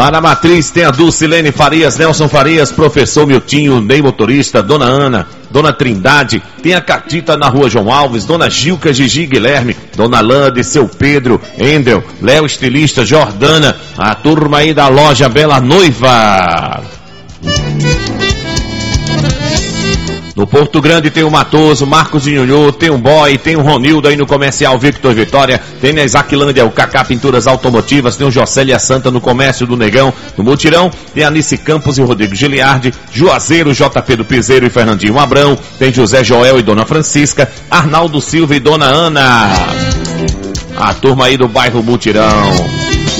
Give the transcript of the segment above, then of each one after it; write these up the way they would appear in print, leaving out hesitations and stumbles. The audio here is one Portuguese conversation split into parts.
Lá na Matriz tem a Dulcilene Farias, Nelson Farias, Professor Miltinho, Ney Motorista, Dona Ana, Dona Trindade, tem a Catita na Rua João Alves, Dona Gilca, Gigi Guilherme, Dona Lande, Seu Pedro, Endel, Léo Estilista, Jordana, a turma aí da loja Bela Noiva. No Porto Grande tem o Matoso, Marcos de Nhonhô, tem o Boy, tem o Ronildo aí no Comercial Victor Vitória, tem na Isaquilândia o Cacá Pinturas Automotivas, tem o Jocélia Santa no Comércio do Negão, no Mutirão tem a Anice Campos e Rodrigo Giliardi, Juazeiro, JP do Piseiro e Fernandinho Abrão, tem José Joel e Dona Francisca, Arnaldo Silva e Dona Ana. A turma aí do bairro Mutirão.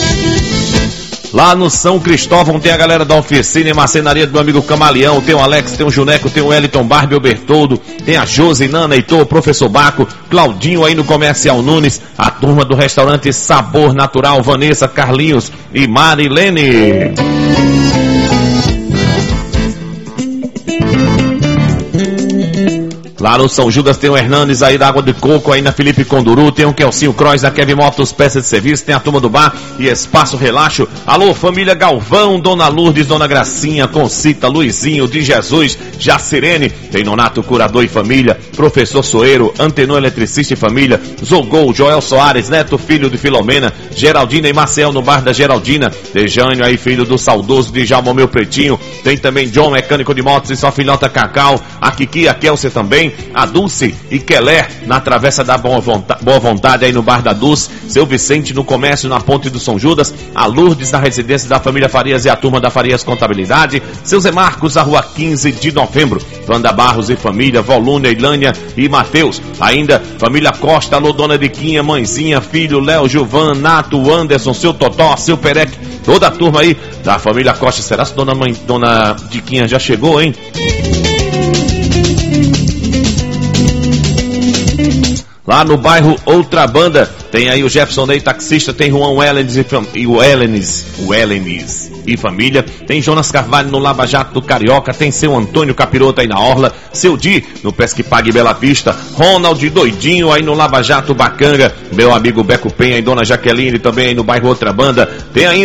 Lá no São Cristóvão tem a galera da oficina e marcenaria do meu amigo Camaleão, tem o Alex, tem o Juneco, tem o Wellington Barbie, o Bertoldo, tem a Josi, Nana, Heitor, Professor Baco, Claudinho aí no Comercial Nunes, a turma do restaurante Sabor Natural, Vanessa, Carlinhos e Marilene. Lá no São Judas tem o Hernanes aí da Água de Coco, aí na Felipe Conduru, tem o Kelsinho Croix da Kevin Motos, peças de serviço, tem a turma do bar e Espaço Relaxo. Alô, família Galvão, Dona Lourdes, Dona Gracinha, Concita, Luizinho, de Jesus, Jacirene, tem Nonato Curador e Família, Professor Soeiro, Antenor Eletricista e Família, Zogol, Joel Soares, Neto, filho de Filomena, Geraldina e Marcel no bar da Geraldina, Dejânio aí, filho do saudoso Djalma, meu pretinho, tem também John, mecânico de motos e sua filhota Cacau, a Kiki, a Kelsey também, a Dulce e Keller na Travessa da Boa Vontade aí no bar da Dulce, seu Vicente no comércio na Ponte do São Judas, a Lourdes na residência da família Farias e a turma da Farias Contabilidade, seu Zé Marcos na rua 15 de novembro, Wanda Barros e família, Volúnia, Ilânia e Matheus, ainda família Costa, alô Dona Diquinha, Mãezinha, filho, Léo, Gilvan, Nato, Anderson, seu Totó, seu Perec, toda a turma aí da família Costa. Será que Dona Diquinha já chegou, hein? Lá no bairro Outra Banda, tem aí o Jefferson Ney, taxista, tem Juan Wellens e família, tem Jonas Carvalho no Lava Jato do Carioca, tem seu Antônio Capiroto aí na Orla, seu Di no Pesque Pague Bela Vista, Ronald Doidinho aí no Lava Jato Bacanga, meu amigo Beco Penha e Dona Jaqueline também aí no bairro Outra Banda, tem ainda